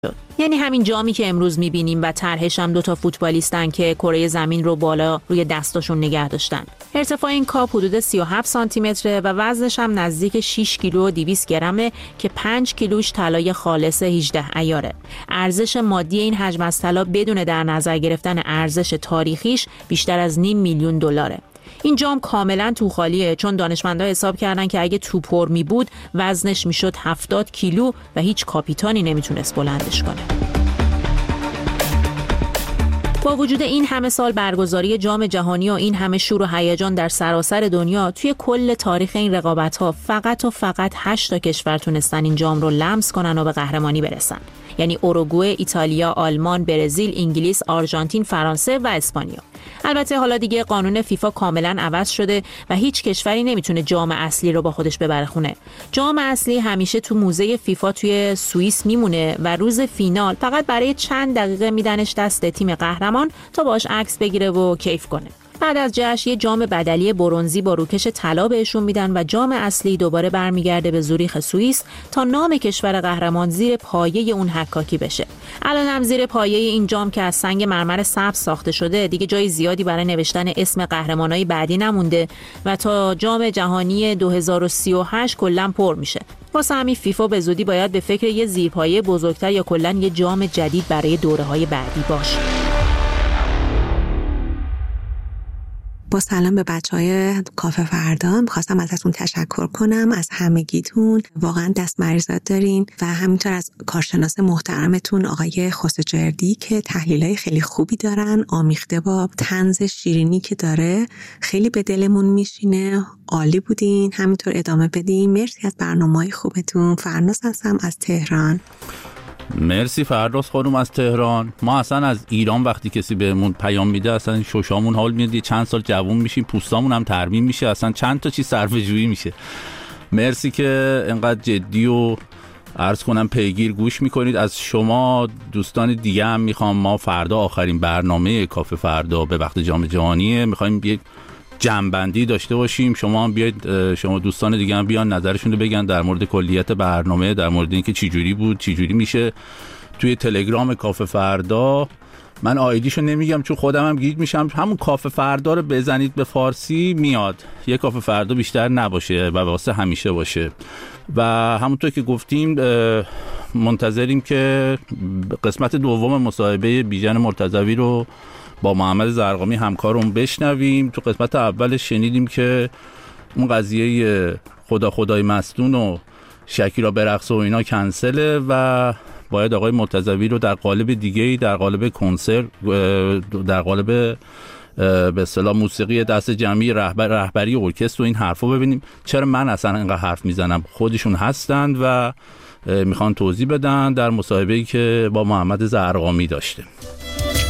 یعنی همین جامی که امروز می‌بینیم و طرحش هم 2 فوتبالیستن که کره زمین رو بالا روی دستاشون نگه داشتن. ارتفاع این کاپ حدود 37 سانتی متره و وزنش هم نزدیک 6 کیلو و 200 گرمه که 5 کیلوش طلای خالص 18 عیاره. ارزش مادی این حجم از طلا بدون در نظر گرفتن ارزش تاریخیش بیشتر از $500,000 دلاره. این جام کاملا تو خالیه، چون دانشمندان حساب کردن که اگه تو پر می بود وزنش میشد 70 کیلو و هیچ کاپیتانی نمیتونست بلندش کنه. با وجود این همه سال برگزاری جام جهانی و این همه شور و هیجان در سراسر دنیا، توی کل تاریخ این رقابت‌ها فقط 8 کشور تونستن این جام رو لمس کنن و به قهرمانی برسن. یعنی اوروگوئه، ایتالیا، آلمان، برزیل، انگلیس، آرژانتین، فرانسه و اسپانیا. البته حالا دیگه قانون فیفا کاملا عوض شده و هیچ کشوری نمیتونه جام اصلی رو با خودش ببره خونه. جام اصلی همیشه تو موزه فیفا توی سوئیس میمونه و روز فینال فقط برای چند دقیقه میدنش دست تیم قهرمان تا باش عکس بگیره و کیف کنه. بعد از جشن یه جام بدلی برنزی با روکش طلا بهشون میدن و جام اصلی دوباره برمیگرده به زوریخ سوئیس تا نام کشور قهرمان زیر پایه اون حکاکی بشه. الان هم زیر پایه این جام که از سنگ مرمر سبز ساخته شده دیگه جای زیادی برای نوشتن اسم قهرمانای بعدی نمونده و تا جام جهانی 2038 کلاً پر میشه. واسه همین فیفا به زودی باید به فکر یه زیرپایه بزرگتر یا کلاً یه جام جدید برای دوره‌های بعدی باشه. با سلام به بچهای کافه فردا، می‌خواستم ازتون تشکر کنم از همگیتون. واقعا دست مریضات دارین و همینطور از کارشناس محترمتون آقای خسروجردی که تحلیلای خیلی خوبی دارن، آمیخته با طنز شیرینی که داره، خیلی به دلمون میشینه. عالی بودین، همینطور ادامه بدین. مرسی از برنامه‌های خوبتون. فرناس هستم از تهران. مرسی فردوس خانم از تهران. ما اصلا از ایران وقتی کسی بهمون پیام میده اصلا شوشامون حال میاد، چند سال جوون میشیم، پوستامون هم ترمیم میشه، اصلا چند تا چیز صرفه‌جویی میشه. مرسی که انقدر جدی و عرض کنم پیگیر گوش میکنید. از شما دوستان دیگه هم میخوام، ما فردا آخرین برنامه کافه فردا به وقت جام جهانیه، میخوایم یک جمع‌بندی داشته باشیم. شما هم بیاید، شما دوستان دیگه هم بیان نظرشون رو بگن در مورد کلیت برنامه، در مورد اینکه چی جوری بود، چی جوری میشه. توی تلگرام کافه فردا، من آیدیشو نمیگم چون خودم هم گیج میشم، همون کافه فردا رو بزنید به فارسی میاد. یه کافه فردا بیشتر نباشه و واسه همیشه باشه. و همونطور که گفتیم منتظریم که قسمت دوم مصاحبه بیژن مرتضوی رو با محمد زرقامی همکارم بشنویم. تو قسمت اول شنیدیم که اون قضیه خدای مستون و شکیرا برقص و اینا کنسله و باید آقای مرتضوی رو در قالب دیگه‌ای، در قالب کنسرت، در قالب به اصطلاح موسیقی دست جمعی رهبری ارکستر و این حرفا ببینیم. چرا من اصلا اینقدر حرف میزنم؟ خودشون هستند و میخوان توضیح بدن در مصاحبه‌ای که با محمد زرقامی داشته.